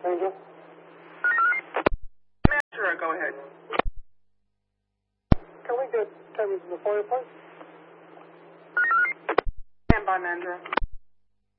Ranger. Sure, go ahead. Can we get cameras in the fireplace? Stand by, Mandra.